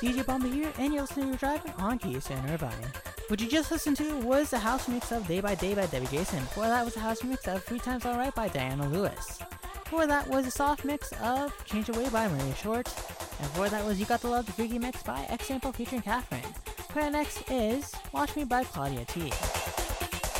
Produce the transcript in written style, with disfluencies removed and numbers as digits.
DJ Bomba here, and you're listening to Driving on Keystone Irvine. What you just listened to was the house remix of Day by Debbie Jason. Before that was the house remix of 3 Times Alright by Diana Lewis. Before that was a soft mix of Change Away by Maria Short. And before that was You Got the Love, the Freaky mix by X Sample featuring Catherine. Coming next is Watch Me by Claudia T.